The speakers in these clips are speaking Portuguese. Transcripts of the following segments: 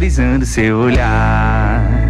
visualizando seu olhar.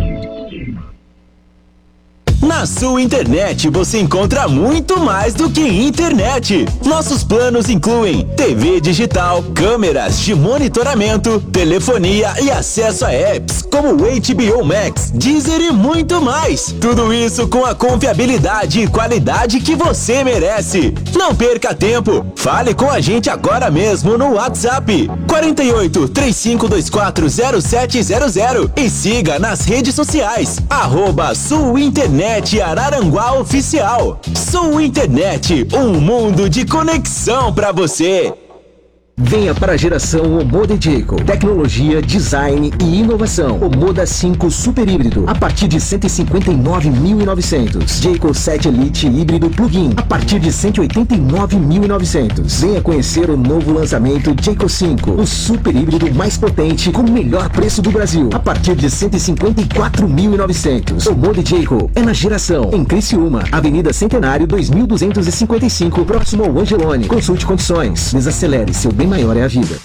Na Sul Internet você encontra muito mais do que internet. Nossos planos incluem TV digital, câmeras de monitoramento, telefonia e acesso a apps como o HBO Max, Deezer e muito mais. Tudo isso com a confiabilidade e qualidade que você merece. Não perca tempo. Fale com a gente agora mesmo no WhatsApp 48 3524 0700 e siga nas redes sociais @Sul Internet Araranguá Oficial. Sul Internet, um mundo de conexão pra você. Venha para a geração Omoda Jayco. Tecnologia, design e inovação. Omoda 5 Super Híbrido a partir de 159.900. Jayco 7 Elite Híbrido Plug-in a partir de 189.900. Venha conhecer o novo lançamento Jayco 5, o super híbrido mais potente com o melhor preço do Brasil a partir de 154.900. Omoda Jayco é na geração, em Criciúma, Avenida Centenário 2255, próximo ao Angelone. Consulte condições. Desacelere seu bem maior é a vida.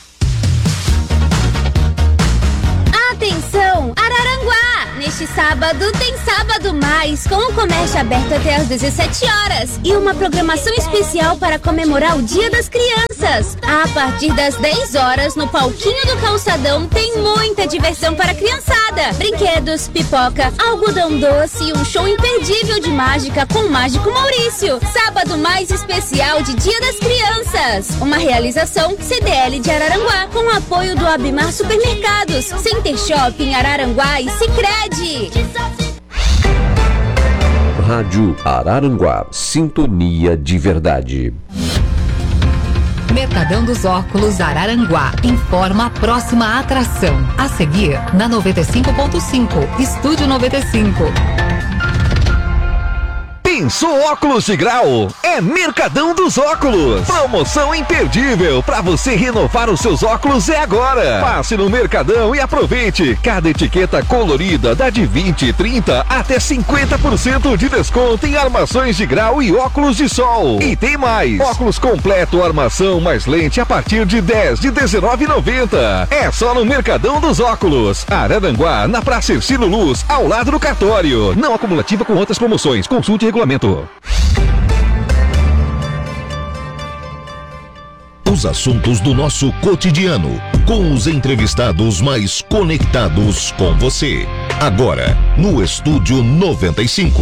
Atenção, Araranguá! Neste sábado tem Sábado Mais, com o comércio aberto até às 17 horas e uma programação especial para comemorar o Dia das Crianças. A partir das 10 horas, no palquinho do Calçadão, tem muita diversão para a criançada. Brinquedos, pipoca, algodão doce e um show imperdível de mágica com o Mágico Maurício. Sábado Mais especial de Dia das Crianças. Uma realização CDL de Araranguá, com o apoio do Abimar Supermercados, Center Shopping Araranguá e Sicredi. Rádio Araranguá, sintonia de verdade. Mercadão dos Óculos Araranguá informa a próxima atração. A seguir, na 95.5, Estúdio 95. Pensou óculos de grau? É Mercadão dos Óculos. Promoção imperdível para você renovar os seus óculos é agora. Passe no Mercadão e aproveite. Cada etiqueta colorida dá de 20, 30 até 50% de desconto em armações de grau e óculos de sol. E tem mais. Óculos completo, armação mais lente a partir de 10 de R$19,90. É só no Mercadão dos Óculos. Araranguá, na Praça Ercílio Luz, ao lado do cartório. Não acumulativa com outras promoções. Consulte regulamento. Os assuntos do nosso cotidiano, com os entrevistados mais conectados com você. Agora, no Estúdio 95.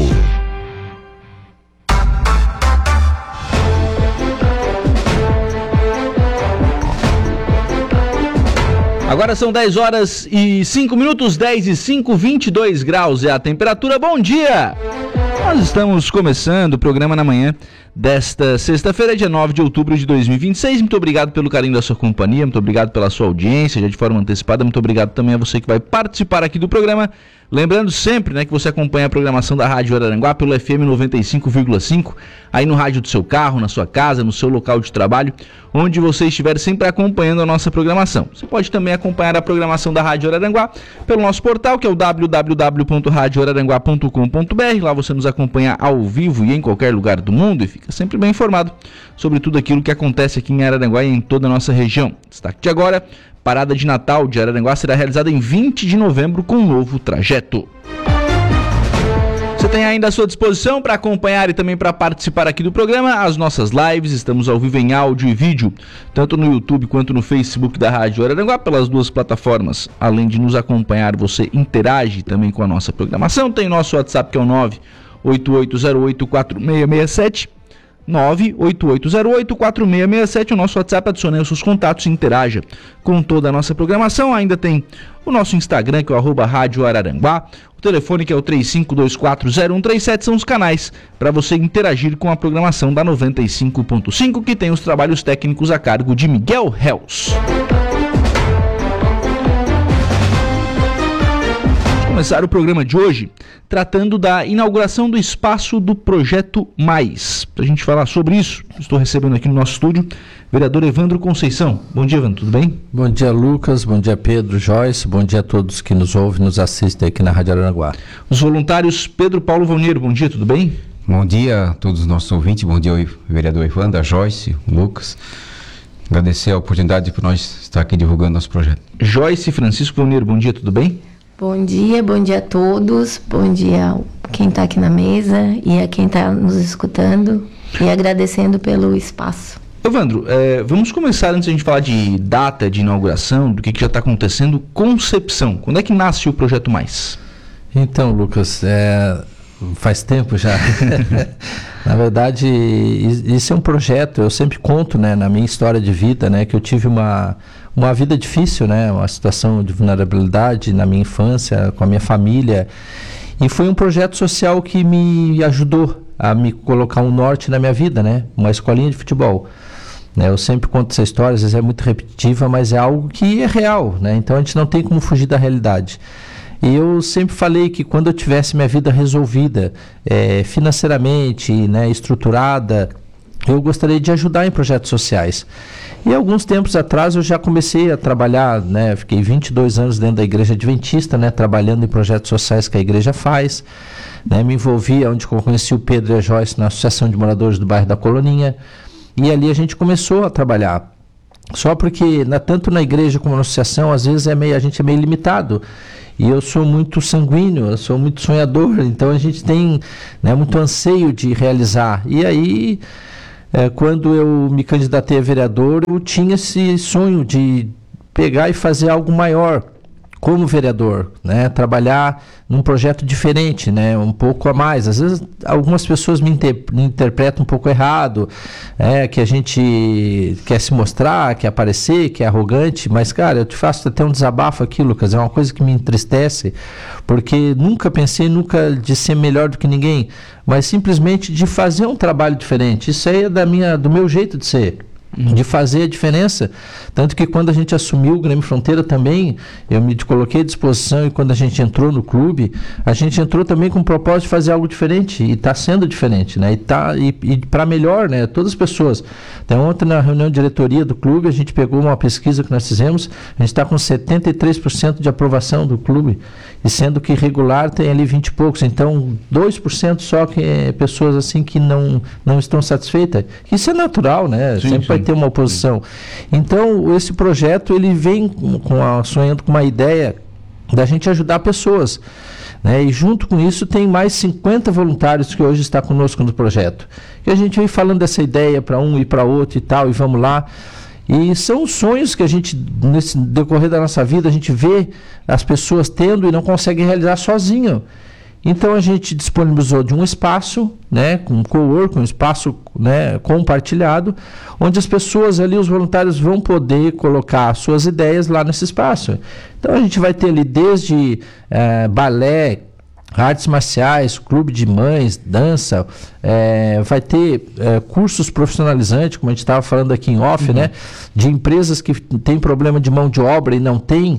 Agora são 10 horas e 5 minutos, 10 e 5, 22 graus é a temperatura. Bom dia! Nós estamos começando o programa na manhã desta sexta-feira, dia 9 de outubro de 2026. Muito obrigado pelo carinho da sua companhia, muito obrigado pela sua audiência, já de forma antecipada. Muito obrigado também a você que vai participar aqui do programa. Lembrando sempre, né, que você acompanha a programação da Rádio Araranguá pelo FM 95,5, aí no rádio do seu carro, na sua casa, no seu local de trabalho, onde você estiver sempre acompanhando a nossa programação. Você pode também acompanhar a programação da Rádio Araranguá pelo nosso portal, que é o www.radioararanguá.com.br. Lá você nos acompanha ao vivo e em qualquer lugar do mundo e fica sempre bem informado sobre tudo aquilo que acontece aqui em Araranguá e em toda a nossa região. Destaque de agora: Parada de Natal de Araranguá será realizada em 20 de novembro com um novo trajeto. Você tem ainda à sua disposição para acompanhar e também para participar aqui do programa as nossas lives. Estamos ao vivo em áudio e vídeo, tanto no YouTube quanto no Facebook da Rádio Araranguá, pelas duas plataformas. Além de nos acompanhar, você interage também com a nossa programação. Tem nosso WhatsApp, que é o 988084667. 988084667, o nosso WhatsApp. Adicione os seus contatos e interaja com toda a nossa programação. Ainda tem o nosso Instagram, que é o @Rádio Araranguá, o telefone, que é o 35240137, são os canais para você interagir com a programação da 95.5, que tem os trabalhos técnicos a cargo de Miguel Hells. Começar o programa de hoje tratando da inauguração do espaço do Projeto Mais. Para a gente falar sobre isso, estou recebendo aqui no nosso estúdio o vereador Evandro Conceição. Bom dia, Evandro, tudo bem? Bom dia, Lucas, bom dia, Pedro, Joyce, bom dia a todos que nos ouvem e nos assistem aqui na Rádio Araranguá. Os voluntários Pedro Paulo Valneiro, bom dia, tudo bem? Bom dia a todos os nossos ouvintes, bom dia ao vereador Evandro, a Joyce, o Lucas. agradecer a oportunidade para nós estar aqui divulgando nosso projeto. Joyce Francisco Valneiro, bom dia, tudo bem? Bom dia a todos, bom dia a quem está aqui na mesa e a quem está nos escutando e agradecendo pelo espaço. Evandro, vamos começar antes de a gente falar de data de inauguração, do que já está acontecendo, concepção. Quando é que nasce o Projeto Mais? Então, Lucas, faz tempo já. Na verdade, esse é um projeto, eu sempre conto, né, na minha história de vida, né, que eu tive uma vida difícil, né, uma situação de vulnerabilidade na minha infância, com a minha família, e foi um projeto social que me ajudou a me colocar um norte na minha vida, né, uma escolinha de futebol. Eu sempre conto essa história, às vezes é muito repetitiva, mas é algo que é real, né, então a gente não tem como fugir da realidade. E eu sempre falei que quando eu tivesse minha vida resolvida, financeiramente, né, estruturada, eu gostaria de ajudar em projetos sociais. E alguns tempos atrás eu já comecei a trabalhar, né, fiquei 22 anos dentro da Igreja Adventista, né, trabalhando em projetos sociais que a igreja faz, né, me envolvi, onde eu conheci o Pedro e a Joyce na Associação de Moradores do Bairro da Coloninha, e ali a gente começou a trabalhar. Só porque, tanto na igreja como na associação, às vezes a gente é meio limitado. E eu sou muito sanguíneo, eu sou muito sonhador, então a gente tem, né, muito anseio de realizar. E aí, quando eu me candidatei a vereador, eu tinha esse sonho de pegar e fazer algo maior como vereador, né, trabalhar num projeto diferente, né, um pouco a mais. Às vezes algumas pessoas me interpretam um pouco errado, que a gente quer se mostrar, quer aparecer, que é arrogante, mas cara, eu te faço até um desabafo aqui, Lucas, é uma coisa que me entristece, porque nunca pensei de ser melhor do que ninguém, mas simplesmente de fazer um trabalho diferente. Isso aí é do meu jeito de ser. De fazer a diferença, tanto que quando a gente assumiu o Grêmio Fronteira também, eu me coloquei à disposição, e quando a gente entrou no clube, a gente entrou também com o propósito de fazer algo diferente, e está sendo diferente, né? E para melhor, né? Todas as pessoas. Até ontem na reunião de diretoria do clube, a gente pegou uma pesquisa que nós fizemos, a gente está com 73% de aprovação do clube, e sendo que regular tem ali 20 e poucos, então 2% só que é pessoas assim que não estão satisfeitas. Isso é natural, né? Sempre vai ter uma oposição. Então, esse projeto, ele vem sonhando com uma ideia da gente ajudar pessoas, né? E junto com isso tem mais 50 voluntários que hoje estão conosco no projeto. E a gente vem falando dessa ideia para um e para outro e tal, e vamos lá. E são sonhos que a gente, nesse decorrer da nossa vida, a gente vê as pessoas tendo e não consegue realizar sozinho. Então a gente disponibilizou de um espaço, né, com cowork, um espaço, né, compartilhado, onde as pessoas ali, os voluntários vão poder colocar suas ideias lá nesse espaço. Então a gente vai ter ali desde balé, artes marciais, clube de mães, dança, vai ter cursos profissionalizantes, como a gente estava falando aqui em off, né, de empresas que têm problema de mão de obra e não têm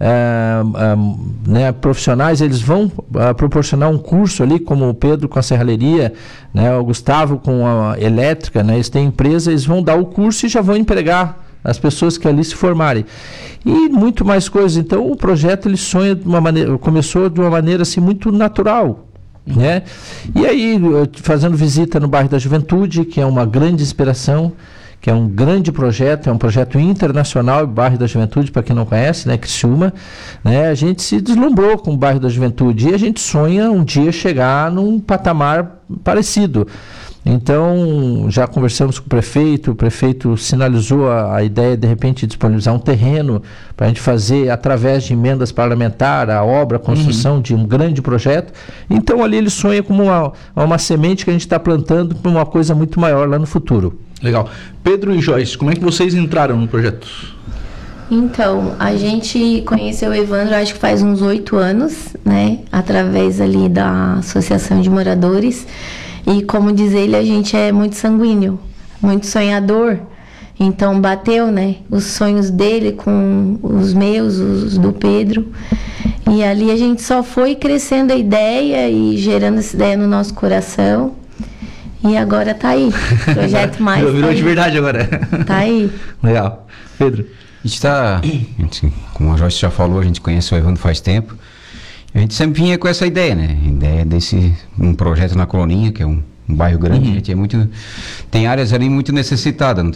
né, profissionais, eles vão proporcionar um curso ali, como o Pedro com a serralheria, né, o Gustavo com a elétrica, né, eles têm empresa, eles vão dar o curso e já vão empregar as pessoas que ali se formarem. E muito mais coisas. Então o projeto, ele sonha começou de uma maneira assim muito natural, né? E aí, fazendo visita no bairro da Juventude, que é uma grande inspiração, que é um grande projeto, é um projeto internacional, o bairro da Juventude, para quem não conhece, né, Criciúma, né, a gente se deslumbrou com o bairro da Juventude e a gente sonha um dia chegar num patamar parecido. Então, já conversamos com o prefeito sinalizou a ideia de repente de disponibilizar um terreno para a gente fazer, através de emendas parlamentares, a obra, a construção de um grande projeto. Então, ali ele sonha como uma semente que a gente está plantando para uma coisa muito maior lá no futuro. Legal. Pedro e Joyce, como é que vocês entraram no projeto? Então, a gente conheceu o Evandro, acho que faz uns 8 anos, né? Através ali da Associação de Moradores. E como diz ele, a gente é muito sanguíneo, muito sonhador. Então bateu, né, os sonhos dele com os meus, os do Pedro. E ali a gente só foi crescendo a ideia e gerando essa ideia no nosso coração. E agora tá aí, Projeto Mais. Virou de verdade agora. Tá aí. Legal. Pedro? A gente como a Joyce já falou, a gente conhece o Evandro faz tempo. A gente sempre vinha com essa ideia, né? A ideia desse um projeto na Coloninha, que é um bairro grande, a gente tem áreas ali muito necessitadas, não tem?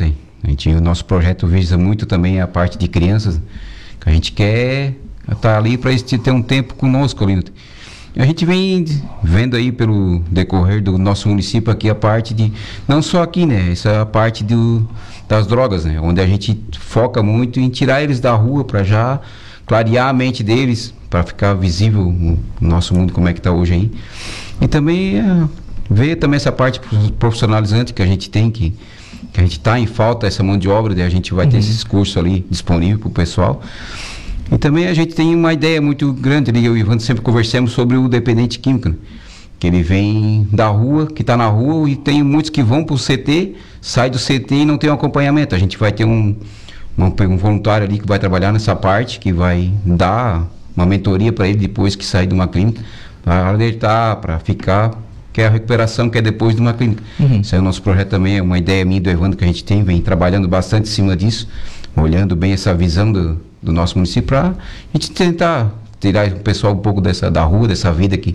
O nosso projeto visa muito também a parte de crianças, que a gente quer estar ali para eles ter um tempo conosco ali. A gente vem vendo aí pelo decorrer do nosso município aqui a parte de, não só aqui, né, essa parte das drogas, né, onde a gente foca muito em tirar eles da rua para já clarear a mente deles, para ficar visível o nosso mundo como é que está hoje aí. E também ver também essa parte profissionalizante que a gente tem, que a gente está em falta essa mão de obra, daí a gente vai ter esses cursos ali disponíveis para o pessoal. E também a gente tem uma ideia muito grande ali, eu e o Ivan sempre conversamos sobre o dependente químico, né? Que ele vem da rua, que está na rua, e tem muitos que vão para o CT, sai do CT e não tem um acompanhamento. A gente vai ter um voluntário ali que vai trabalhar nessa parte, que vai dar uma mentoria para ele depois que sair de uma clínica, para alertar, para ficar, que é a recuperação que é depois de uma clínica. Esse é o nosso projeto também, é uma ideia minha do Evandro que a gente tem, vem trabalhando bastante em cima disso, olhando bem essa visão do nosso município, para a gente tentar tirar o pessoal um pouco da rua, dessa vida que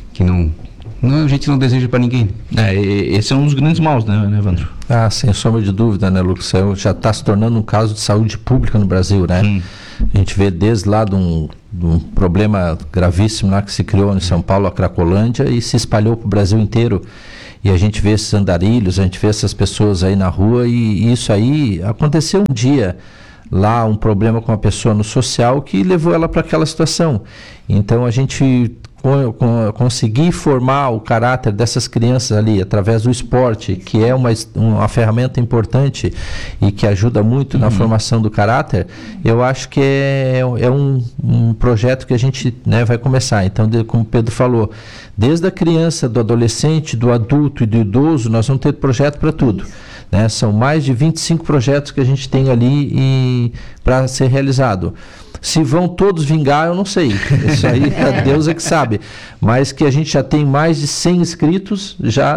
a gente não deseja para ninguém. Esse é um dos grandes maus, né, Evandro? Sem sombra de dúvida, né, Lucas? Já está se tornando um caso de saúde pública no Brasil, né? A gente vê desde lá de um problema gravíssimo lá que se criou em São Paulo, a Cracolândia, e se espalhou para o Brasil inteiro. E a gente vê esses andarilhos, a gente vê essas pessoas aí na rua, e isso aí aconteceu um dia lá, um problema com uma pessoa no social que levou ela para aquela situação. Então a gente conseguir formar o caráter dessas crianças ali através do esporte, que é uma ferramenta importante e que ajuda muito na formação do caráter, eu acho que é um projeto que a gente, né, vai começar. Então, como o Pedro falou, desde a criança, do adolescente, do adulto e do idoso, nós vamos ter projeto para tudo. Né? São mais de 25 projetos que a gente tem ali para ser realizado. Se vão todos vingar, eu não sei. Isso aí, Deus é que sabe. Mas que a gente já tem mais de 100 inscritos já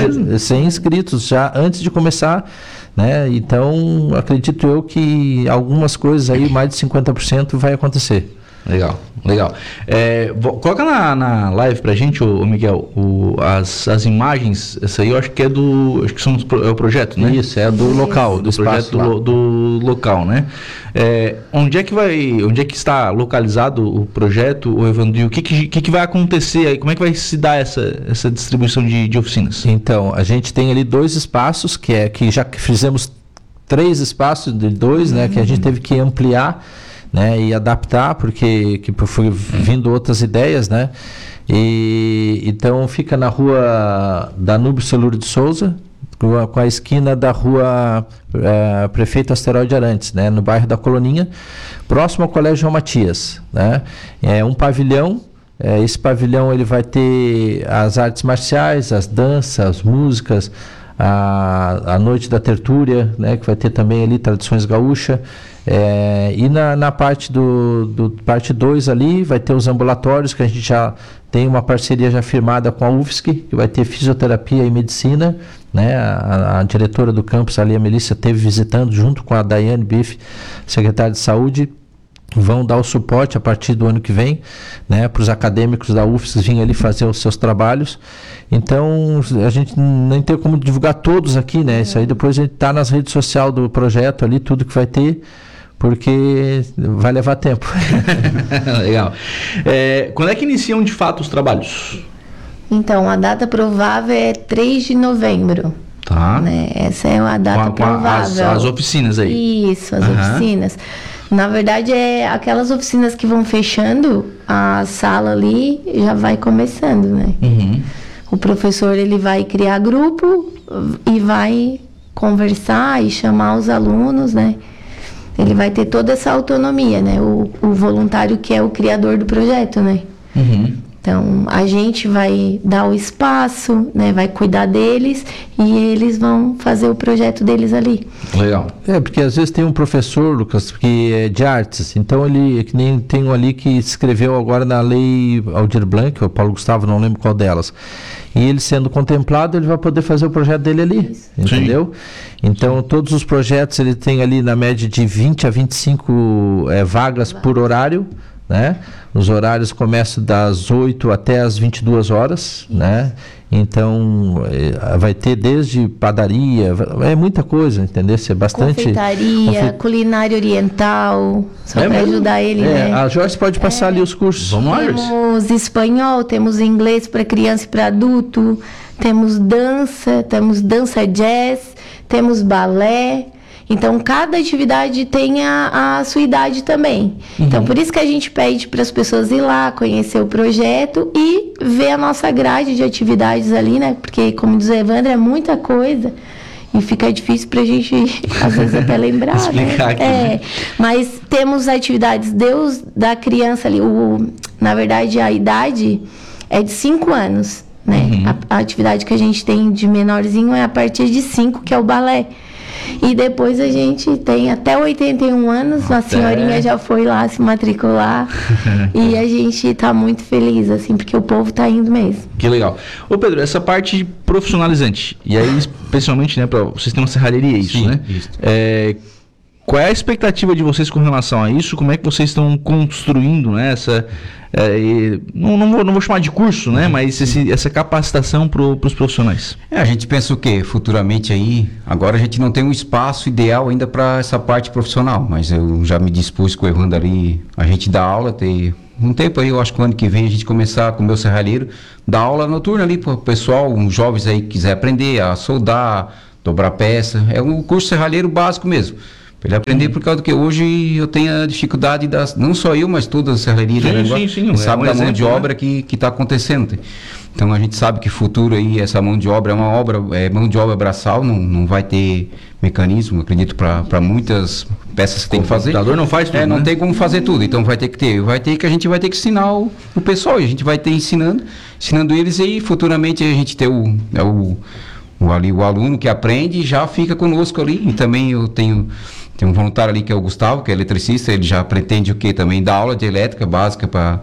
antes de começar, né? Então, acredito eu que algumas coisas aí, mais de 50% vai acontecer. Legal. Coloca na live pra gente, ô Miguel, as imagens. Essa aí eu acho que é é o projeto, né? Isso, é do local, do espaço projeto do local, né? Onde é que está localizado o projeto, o Evandro? O que vai acontecer aí? Como é que vai se dar essa distribuição de oficinas? Então, a gente tem ali 2 espaços, que já fizemos 3 espaços de 2, né? Que a gente teve que ampliar, né, e adaptar, porque foi vindo outras ideias, né? E então fica na rua Danúbio Celúrio de Souza, com a esquina da rua Prefeito Asteroide Arantes, né, no bairro da Coloninha, próximo ao Colégio João Matias, né? É um pavilhão. Esse pavilhão ele vai ter as artes marciais, as danças, as músicas, a noite da tertúlia, né, que vai ter também ali tradições gaúchas. E na parte do parte 2 ali vai ter os ambulatórios, que a gente já tem uma parceria já firmada com a UFSC, que vai ter fisioterapia e medicina, né? A diretora do campus ali, a Melissa, esteve visitando junto com a Daiane Biff, secretária de saúde. Vão dar o suporte a partir do ano que vem, né, para os acadêmicos da UFSC virem ali fazer os seus trabalhos. Então, a gente nem tem como divulgar todos aqui, né? Isso aí depois a gente está nas redes sociais do projeto ali, tudo que vai ter, porque vai levar tempo. Legal. Quando é que iniciam de fato os trabalhos? Então, a data provável é 3 de novembro. Tá. Né? Essa é a data provável. As oficinas aí. Isso, as oficinas. Na verdade, aquelas oficinas que vão fechando, a sala ali já vai começando, né? O professor, ele vai criar grupo e vai conversar e chamar os alunos, né? Ele vai ter toda essa autonomia, né? O voluntário que é o criador do projeto, né? Então, a gente vai dar o espaço, né? Vai cuidar deles e eles vão fazer o projeto deles ali. Legal. Porque às vezes tem um professor, Lucas, que é de artes, então ele, que nem tem um ali que escreveu agora na lei Aldir Blanc, o Paulo Gustavo, não lembro qual delas. E ele sendo contemplado, ele vai poder fazer o projeto dele ali, entendeu? Então, todos os projetos ele tem ali na média de 20 a 25 vagas por horário, né? Os horários começam das 8 até as 22 horas, né? Então, vai ter desde padaria, é muita coisa, entendeu? É bastante... Confeitaria, culinária oriental, só para ajudar ele, né? A Joyce pode passar ali os cursos. Vamos lá, Joyce. Temos espanhol, temos inglês para criança e para adulto, temos dança jazz, temos balé. Então, cada atividade tem a sua idade também. Então, por isso que a gente pede para as pessoas ir lá, conhecer o projeto e ver a nossa grade de atividades ali, né? Porque, como diz o Evandro, é muita coisa e fica difícil para a gente, às vezes, até lembrar, explicar, né? aqui, Mas temos atividades da criança ali. Na verdade, a idade é de 5 anos, né? A atividade que a gente tem de menorzinho é a partir de 5, que é o balé. E depois a gente tem até 81 anos, a senhorinha já foi lá se matricular e a gente está muito feliz, assim, porque o povo está indo mesmo. Que legal. Ô Pedro, essa parte profissionalizante, e aí especialmente, né, para vocês têm uma serralheria, isso, Sim, né? Isso. Qual é a expectativa de vocês com relação a isso? Como é que vocês estão construindo, né, não vou chamar de curso, né, mas essa capacitação para os profissionais? A gente pensa o quê? Futuramente aí, agora a gente não tem um espaço ideal ainda para essa parte profissional, mas eu já me dispus com o Evandro ali, a gente dá aula, tem um tempo aí, eu acho que o ano que vem a gente começar com o meu serralheiro, dar aula noturna ali para o pessoal, uns jovens aí que quiser aprender a soldar, dobrar peça, é um curso serralheiro básico mesmo. Para ele aprender, por causa do que hoje eu tenho a dificuldade não só eu, mas toda a serralheria sabe da mão de obra que está acontecendo. Então a gente sabe que futuro aí essa mão de obra é mão de obra braçal, não vai ter mecanismo, acredito, para muitas peças que tem que fazer. O computador não faz tudo, não tem como fazer tudo, então a gente vai ter que ensinar o pessoal, e a gente vai ter ensinando eles aí, futuramente a gente ter o aluno que aprende já fica conosco ali. E também eu tenho um voluntário ali que é o Gustavo, que é eletricista, ele já pretende o quê? Também dar aula de elétrica básica para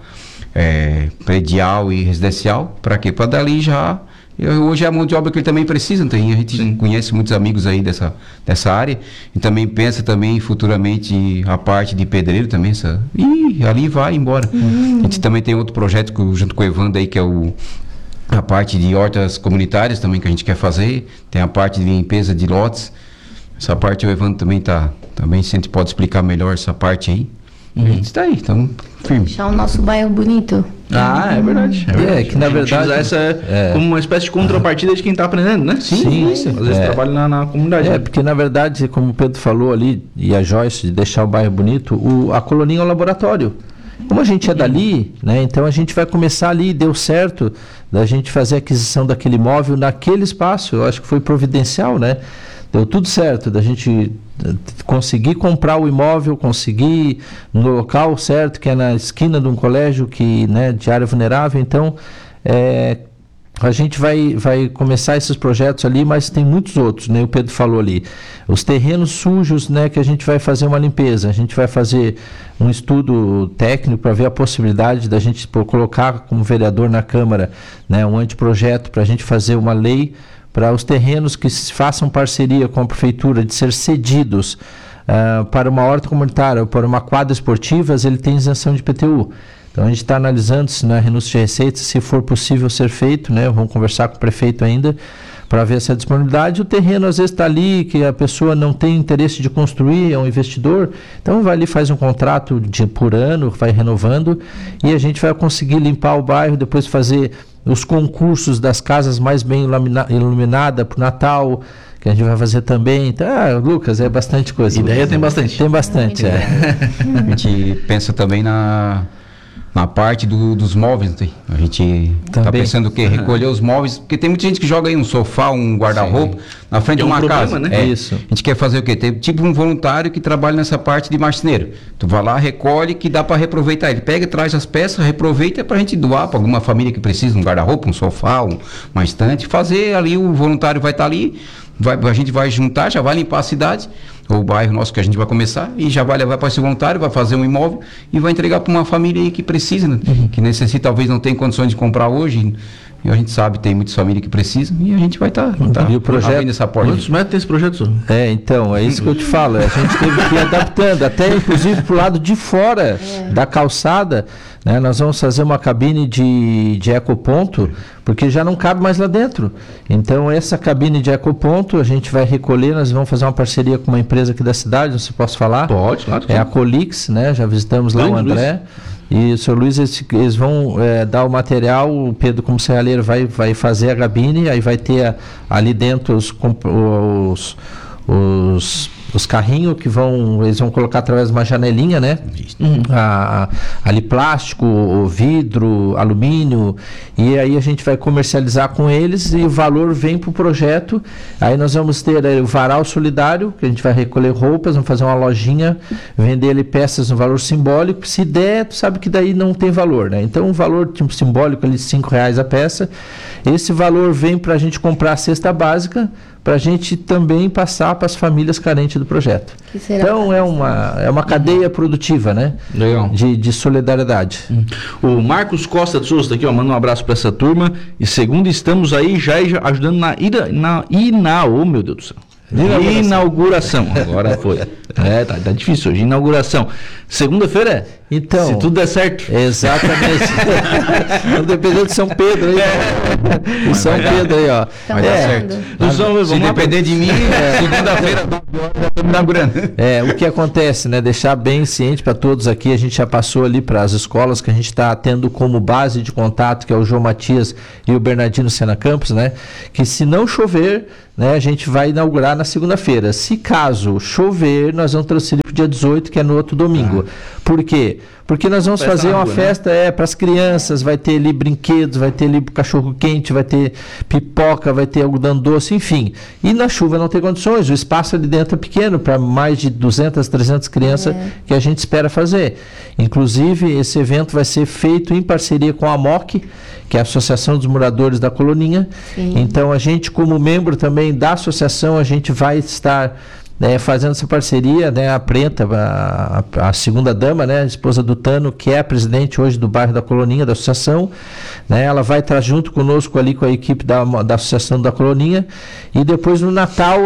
predial e residencial. Para quê? Para dali já... Hoje é a mão de obra que ele também precisa, então a gente conhece muitos amigos aí dessa área e também pensa também futuramente a parte de pedreiro também, e ali vai embora. A gente também tem outro projeto junto com o Evandro aí, que é a parte de hortas comunitárias também que a gente quer fazer, tem a parte de limpeza de lotes, essa parte o Evandro também se a gente pode explicar melhor essa parte aí. A gente está aí, então firme. Deixar o nosso bairro bonito. É verdade. Que na verdade usar essa como uma espécie de contrapartida de quem está aprendendo, né? Sim. Às vezes trabalha na comunidade. Porque na verdade, como o Pedro falou ali, e a Joyce, de deixar o bairro bonito, a coloninha é um laboratório. Como a gente é dali, né, então a gente vai começar ali, deu certo, da gente fazer a aquisição daquele imóvel naquele espaço, eu acho que foi providencial, né? Deu tudo certo, da gente conseguir comprar o imóvel, conseguir no local certo, que é na esquina de um colégio de área vulnerável, então a gente vai começar esses projetos ali, mas tem muitos outros, né? O Pedro falou ali, os terrenos sujos, né, que a gente vai fazer uma limpeza, a gente vai fazer um estudo técnico para ver a possibilidade da gente colocar como vereador na Câmara, né, um anteprojeto para a gente fazer uma lei para os terrenos que façam parceria com a prefeitura de ser cedidos para uma horta comunitária ou para uma quadra esportiva, ele tem isenção de IPTU. Então a gente está analisando se na renúncia de receitas, se for possível ser feito, né? Vamos conversar com o prefeito ainda para ver essa disponibilidade. O terreno às vezes está ali, que a pessoa não tem interesse de construir, é um investidor, então vai ali, faz um contrato por ano, vai renovando e a gente vai conseguir limpar o bairro, depois fazer os concursos das casas mais bem iluminadas para o Natal, que a gente vai fazer também. Então, Lucas, é bastante coisa. Ideia tem bastante. Tem bastante, A gente pensa também na parte dos móveis, a gente está pensando o quê? Recolher os móveis, porque tem muita gente que joga aí um sofá, um guarda-roupa na frente de uma casa. Né? Isso. A gente quer fazer o quê? Tem tipo um voluntário que trabalha nessa parte de marceneiro. Tu vai lá, recolhe, que dá para reaproveitar. Ele pega, traz as peças, reaproveita para a gente doar para alguma família que precisa, um guarda-roupa, um sofá, uma estante, fazer ali, o voluntário vai estar ali, a gente vai juntar, já vai limpar a cidade, ou o bairro nosso que a gente vai começar, e já vai levar para esse voluntário, vai fazer um imóvel e vai entregar para uma família aí que precisa, né? Que necessita, talvez não tenha condições de comprar hoje, E a gente sabe, tem muitas famílias que precisam e a gente vai estar e o projeto, abrindo essa porta. Quantos metros tem esse projeto, senhor? Então, é isso que eu te falo. A gente teve que ir adaptando, até inclusive pro lado de fora da calçada, né? Nós vamos fazer uma cabine de ecoponto, porque já não cabe mais lá dentro. Então, essa cabine de ecoponto, a gente vai recolher, nós vamos fazer uma parceria com uma empresa aqui da cidade, não sei se posso falar. Pode, claro. É a Colix, né? Já visitamos lá o André. E o senhor Luiz, eles vão dar o material, o Pedro, como serralheiro, vai fazer a cabine, aí vai ter ali dentro os carrinhos que eles vão colocar através de uma janelinha, né? Ali plástico, vidro, alumínio, e aí a gente vai comercializar com eles e o valor vem para o projeto. Aí nós vamos ter o varal solidário, que a gente vai recolher roupas, vamos fazer uma lojinha, vender ali peças no valor simbólico. Se der, tu sabe que daí não tem valor, né? Então um valor tipo, simbólico ali de R$5 a peça, esse valor vem para a gente comprar a cesta básica, para a gente também passar para as famílias carentes do projeto. Então é uma cadeia produtiva, né? Legal. De solidariedade. O Marcos Costa de Souza aqui, ó, manda um abraço para essa turma. E segundo, estamos aí já ajudando oh meu Deus do céu. Inauguração. Agora foi. Tá difícil hoje. Inauguração. Segunda-feira Então, se tudo der certo. Exatamente. Dependendo de São Pedro aí. São Pedro aí, ó. Vai dar certo. Se depender de mim, segunda-feira, já estamos inaugurando. O que acontece, né? Deixar bem ciente para todos aqui, a gente já passou ali para as escolas que a gente está tendo como base de contato, que é o João Matias e o Bernardino Sena Campos, né? Que se não chover, né, a gente vai inaugurar na segunda-feira. Se caso chover, nós vamos transferir para o dia 18, que é no outro domingo. Por quê? Porque nós vamos fazer uma festa para as crianças, vai ter ali brinquedos, vai ter ali cachorro quente, vai ter pipoca, vai ter algodão doce, enfim. E na chuva não tem condições, o espaço ali dentro é pequeno para mais de 200, 300 crianças que a gente espera fazer. Inclusive, esse evento vai ser feito em parceria com a MOC, que é a Associação dos Moradores da Coloninha. Sim. Então, a gente, como membro também da associação, a gente vai estar fazendo essa parceria, né, a Preta, a segunda dama, né, a esposa do Tano, que é a presidente hoje do bairro da Coloninha, da associação, né, ela vai estar junto conosco ali com a equipe da associação da Coloninha, e depois no Natal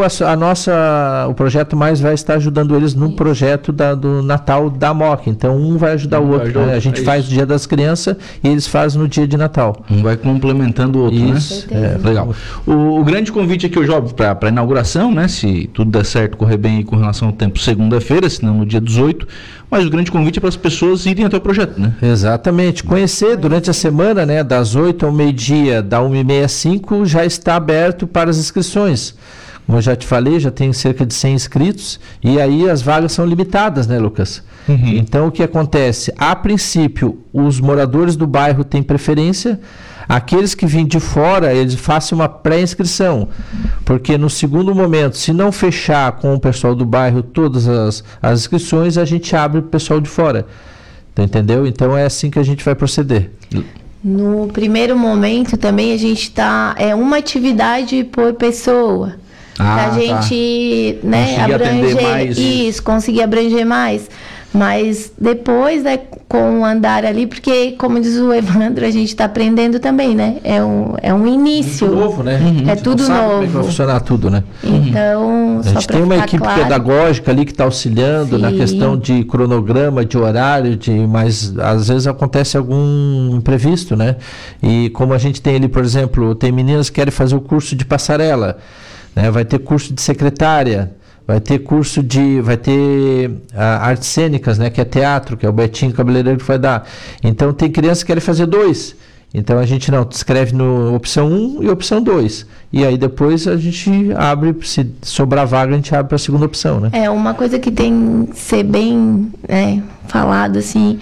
o Projeto Mais vai estar ajudando eles no projeto do Natal da MOC, então um vai ajudar o outro, né? A gente faz o Dia das Crianças e eles fazem no dia de Natal. Um vai complementando o outro, isso, né? Legal. O grande convite aqui hoje, óbvio, para a inauguração, né, se tudo der certo, correr bem aí com relação ao tempo segunda-feira, se não no dia 18, mas o grande convite é para as pessoas irem até o projeto, né? Exatamente, conhecer durante a semana, né, das 8 ao meio-dia, da 1h30 às 5, já está aberto para as inscrições. Como eu já te falei, já tem cerca de 100 inscritos, e aí as vagas são limitadas, né, Lucas? Então o que acontece? A princípio, os moradores do bairro têm preferência. Aqueles que vêm de fora, eles façam uma pré-inscrição, porque no segundo momento, se não fechar com o pessoal do bairro todas as inscrições, a gente abre para o pessoal de fora, entendeu? Então é assim que a gente vai proceder. No primeiro momento também a gente está, uma atividade por pessoa, para a gente, né, abranger conseguir abranger mais. Mas depois, né, com o andar ali, porque, como diz o Evandro, a gente está aprendendo também, né? É um início. Tudo novo, né? É tudo novo. Como é que vai funcionar tudo, né? Então, a gente tem uma equipe pedagógica ali que está auxiliando na questão de cronograma, de horário, mas às vezes acontece algum imprevisto, né? E como a gente tem ali, por exemplo, tem meninas que querem fazer o curso de passarela, né? Vai ter curso de secretária. Vai ter curso vai ter artes cênicas, né, que é teatro, que é o Betinho Cabeleireiro que vai dar. Então tem crianças que querem fazer 2. Então a gente escreve no opção 1 e opção 2. E aí depois a gente abre, se sobrar vaga, a gente abre para a segunda opção, né? Uma coisa que tem que ser bem falado, assim,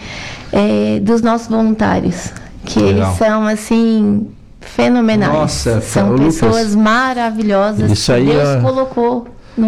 dos nossos voluntários. Que eles são, assim, fenomenais. Nossa, são pessoas maravilhosas. Isso aí, que Deus colocou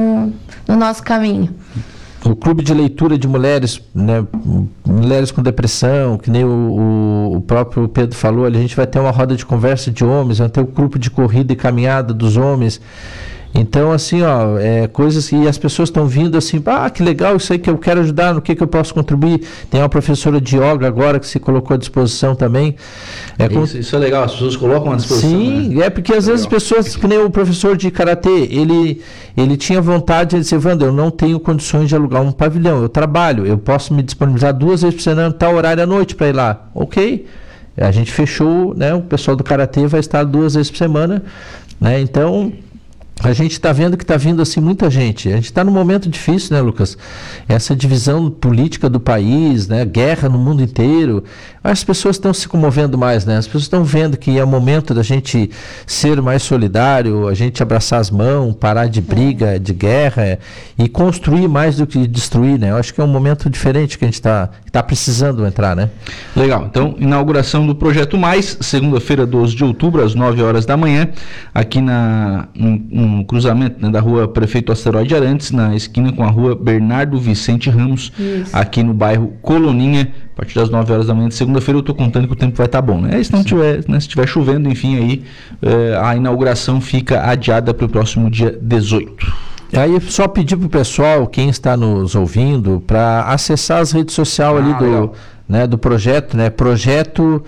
no nosso caminho. O clube de leitura de mulheres, né, mulheres com depressão, que nem o próprio Pedro falou, ali a gente vai ter uma roda de conversa de homens, vai ter o grupo de corrida e caminhada dos homens. Então, assim, ó, coisas que as pessoas estão vindo assim, que legal, isso aí que eu quero ajudar, no que eu posso contribuir. Tem uma professora de yoga agora que se colocou à disposição também. Isso é legal, as pessoas colocam à disposição. Sim, né? Porque às vezes as pessoas, que nem o professor de karatê, ele tinha vontade de dizer, Wander, eu não tenho condições de alugar um pavilhão, eu trabalho, eu posso me disponibilizar 2 vezes por semana, tal horário à noite para ir lá. Ok, a gente fechou, né? O pessoal do karatê vai estar 2 vezes por semana, né? Então a gente está vendo que está vindo assim muita gente. A gente está num momento difícil, né, Lucas? Essa divisão política do país, né? Guerra no mundo inteiro. As pessoas estão se comovendo mais, né? As pessoas estão vendo que é o momento da gente ser mais solidário, a gente abraçar as mãos, parar de briga, de guerra e construir mais do que destruir, né? Eu acho que é um momento diferente que a gente está precisando entrar, né? Legal. Então, inauguração do Projeto Mais, segunda-feira, 12 de outubro, às 9 horas da manhã, aqui no cruzamento, né, da rua Prefeito Asteroide Arantes, na esquina com a rua Bernardo Vicente Ramos, aqui no bairro Coloninha, a partir das 9 horas da manhã de segunda-feira. Eu estou contando que o tempo vai estar bom, né? Se não tiver, né, se estiver chovendo, enfim, aí a inauguração fica adiada para o próximo dia 18. Aí só pedir para o pessoal, quem está nos ouvindo, para acessar as redes sociais ali do projeto, né? Projeto...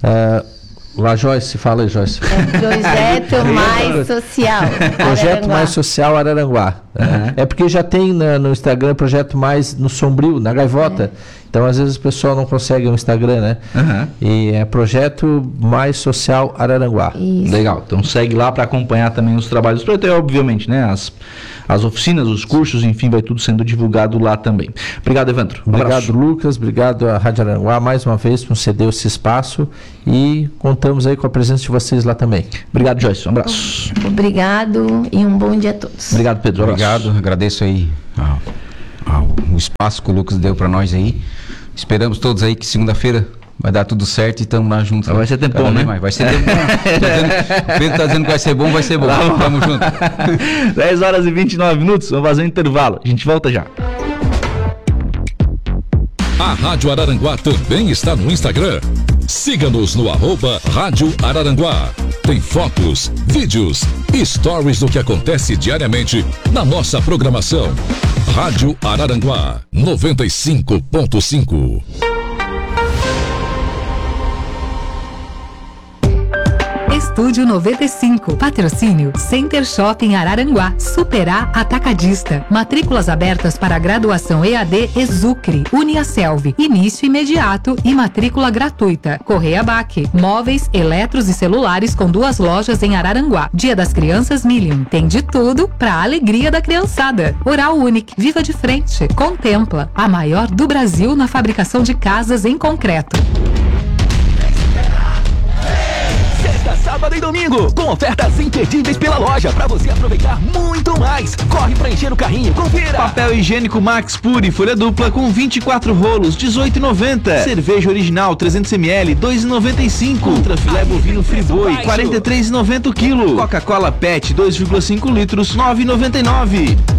Lá, Joyce, fala aí, Joyce. Projeto Mais Social Projeto Mais Social Araranguá. É porque já tem no Instagram Projeto Mais no Sombrio, na Gaivota. Então, às vezes, o pessoal não consegue o Instagram, né? E é Projeto Mais Social Araranguá. Isso. Legal. Então, segue lá para acompanhar também os trabalhos do projeto e, obviamente, né? As oficinas, os cursos, enfim, vai tudo sendo divulgado lá também. Obrigado, Evandro. Obrigado, Lucas. Obrigado à Rádio Araranguá mais uma vez por ceder esse espaço e contamos aí com a presença de vocês lá também. Obrigado, Joyce. Um abraço. Obrigado e um bom dia a todos. Obrigado, Pedro. Obrigado. Agradeço aí o espaço que o Lucas deu para nós aí. Esperamos todos aí que segunda-feira vai dar tudo certo e estamos lá juntos. Vai ser tempo bom, né? Vai ser tempo bom. O Pedro está dizendo que vai ser bom, vai ser bom. Tamo junto. 10 horas e 29 minutos, vamos fazer um intervalo. A gente volta já. A Rádio Araranguá também está no Instagram. Siga-nos no @Rádio Araranguá. Tem fotos, vídeos e stories do que acontece diariamente na nossa programação. Rádio Araranguá 95.5. Estúdio 95. Patrocínio Center Shopping Araranguá. Superar Atacadista. Matrículas abertas para graduação EAD Exucre. Uniaselv. Início imediato e matrícula gratuita. Correia Baque. Móveis, eletros e celulares com 2 lojas em Araranguá. Dia das Crianças Million. Tem de tudo para a alegria da criançada. Oral Unique. Viva de frente. Contempla. A maior do Brasil na fabricação de casas em concreto. Sábado e domingo, com ofertas imperdíveis pela loja, pra você aproveitar muito mais. Corre pra encher o carrinho, confira. Papel higiênico Max Pure, folha dupla com 24 rolos, R$18,90. Cerveja original 300ml, R$2,95. Contra filé bovino Friboi, R$43,90 o quilo. Coca-Cola PET 2,5 litros, R$9,99.